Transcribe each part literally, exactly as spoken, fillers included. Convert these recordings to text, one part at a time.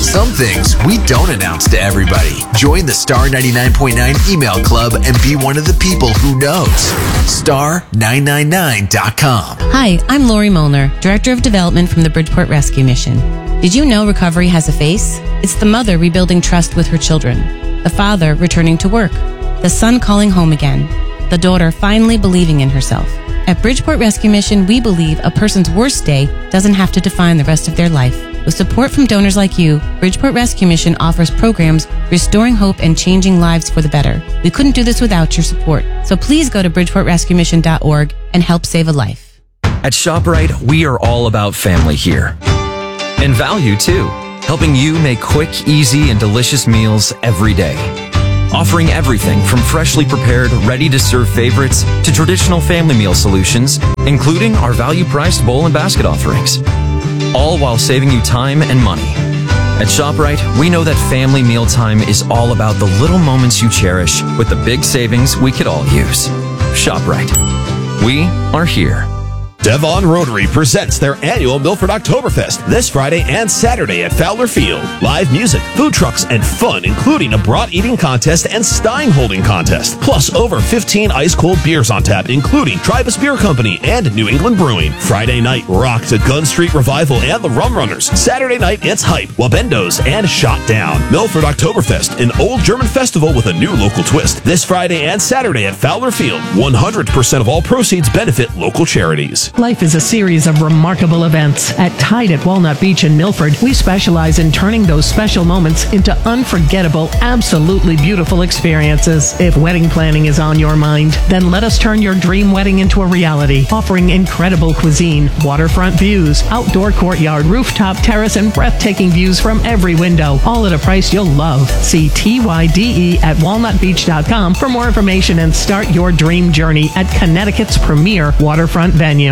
Some things we don't announce to everybody. Join the Star ninety-nine point nine email club and be one of the people who knows. star nine nine nine dot com. Hi, I'm Lori Molnar, Director of Development from the Bridgeport Rescue Mission. Did you know recovery has a face? It's the mother rebuilding trust with her children, the father returning to work, the son calling home again, the daughter finally believing in herself. At Bridgeport Rescue Mission, we believe a person's worst day doesn't have to define the rest of their life. With support from donors like you, Bridgeport Rescue Mission offers programs restoring hope and changing lives for the better. We couldn't do this without your support. So please go to bridgeport rescue mission dot org and help save a life. At ShopRite, we are all about family here. And value, too. Helping you make quick, easy, and delicious meals every day. Offering everything from freshly prepared, ready-to-serve favorites to traditional family meal solutions, including our value-priced bowl and basket offerings. All while saving you time and money. At ShopRite, we know that family mealtime is all about the little moments you cherish with the big savings we could all use. ShopRite. We are here. Devon Rotary presents their annual Milford Oktoberfest this Friday and Saturday at Fowler Field. Live music, food trucks, and fun, including a brat eating contest and stein holding contest. Plus over fifteen ice-cold beers on tap, including Tribus Beer Company and New England Brewing. Friday night, rock to Gun Street Revival and the Rum Runners. Saturday night, it's Hype, Wabendos, and Shot Down. Milford Oktoberfest, an old German festival with a new local twist. This Friday and Saturday at Fowler Field. one hundred percent of all proceeds benefit local charities. Life is a series of remarkable events. At Tide at Walnut Beach in Milford, we specialize in turning those special moments into unforgettable, absolutely beautiful experiences. If wedding planning is on your mind, then let us turn your dream wedding into a reality, offering incredible cuisine, waterfront views, outdoor courtyard, rooftop terrace, and breathtaking views from every window, all at a price you'll love. See T Y D E at walnut beach dot com for more information and start your dream journey at Connecticut's premier waterfront venue.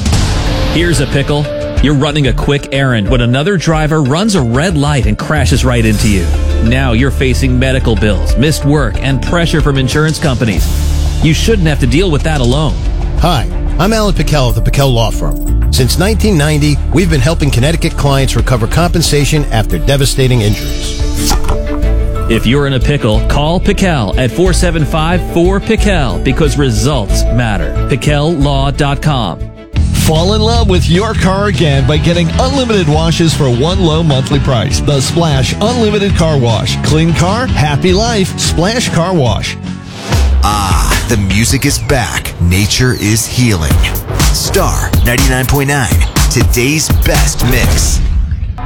Here's a pickle. You're running a quick errand when another driver runs a red light and crashes right into you. Now you're facing medical bills, missed work, and pressure from insurance companies. You shouldn't have to deal with that alone. Hi, I'm Alan Pickell of the Pickell Law Firm. Since nineteen ninety, we've been helping Connecticut clients recover compensation after devastating injuries. If you're in a pickle, call Pickell at four seven five four Pickell because results matter. Pickell law dot com. Fall in love with your car again by getting unlimited washes for one low monthly price. The Splash Unlimited Car Wash. Clean car, happy life. Splash Car Wash. Ah, the music is back. Nature is healing. Star ninety-nine point nine, today's best mix.